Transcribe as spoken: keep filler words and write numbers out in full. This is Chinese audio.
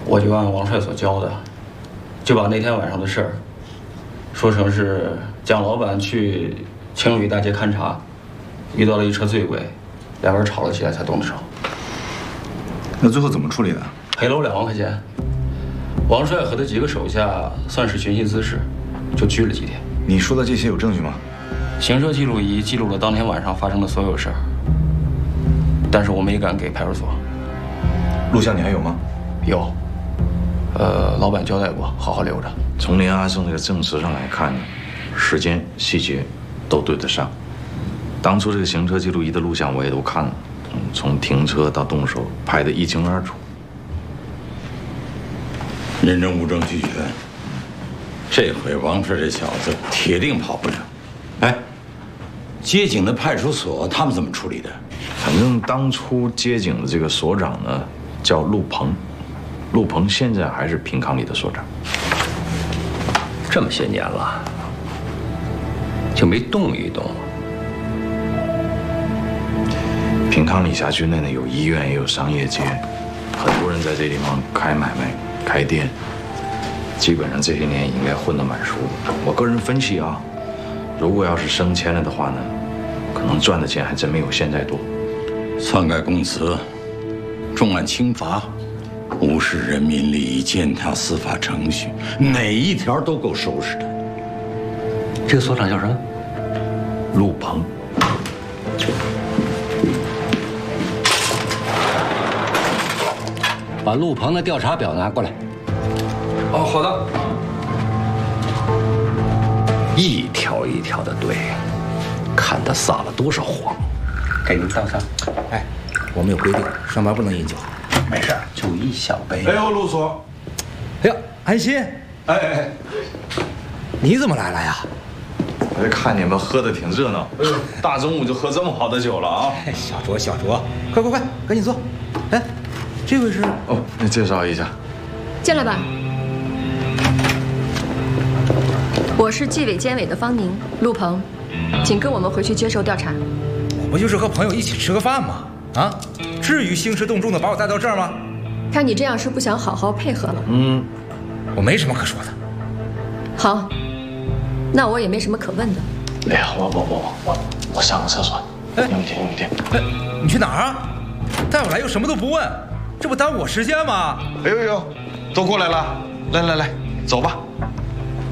我就按王帅所教的，就把那天晚上的事儿说成是蒋老板去青旅大街勘察，遇到了一车醉鬼，两人吵了起来才动的手。 那最后怎么处理的？ 赔了我两万块钱。王帅和他几个手下算是寻衅滋事，就拘了几天。 你说的这些有证据吗？ 行车记录仪记录了当天晚上发生的所有事儿，但是我没敢给派出所。 录像你还有吗？ 有，呃，老板交代过，好好留着。 从连阿胜这个证词上来看呢，时间细节都对得上。当初这个行车记录仪的录像我也都看了，嗯，从停车到动手拍得一清二楚。 人证物证俱全，这回王帅这小子铁定跑不了。哎，接警的派出所他们怎么处理的？ 反正当初接警的这个所长呢叫陆鹏，陆鹏现在还是平康里的所长。 这么些年了，就没动一动。 平康里辖区内呢有医院也有商业街，很多人在这地方开买卖、开店，基本上这些年应该混得蛮熟的。我个人分析啊，如果要是升迁了的话呢，可能赚的钱还真没有现在多。 篡改供词、重案轻罚、无视人民利益、践踏司法程序，哪一条都够收拾的。 这个所长叫什么？ 陆鹏。 把陆鹏的调查表拿过来。 哦，好的。 一条一条的对，看他撒了多少谎。给您倒上。 哎，我们有规定，上班不能饮酒。 没事，就一小杯。 哎呦，陆所， 哎呀，安心， 哎哎哎， 你怎么来了呀？ 我这看你们喝的挺热闹，哎呦，大中午就喝这么好的酒了啊！ 哎，小酌小酌，快快快，赶紧坐。哎，这位是？ 哦，那介绍一下。 进来吧。我是纪委监委的方宁，陆鹏，请跟我们回去接受调查。 我不就是和朋友一起吃个饭吗？啊，至于兴师动众的把我带到这儿吗？ 看你这样是不想好好配合了。 嗯，我没什么可说的。 好，那我也没什么可问的。 哎呀，我我我我我上个厕所， 哎用电用电。 哎，你去哪儿啊？带我来又什么都不问，这不耽误我时间吗？ 哎呦呦，都过来了，来来来，走吧。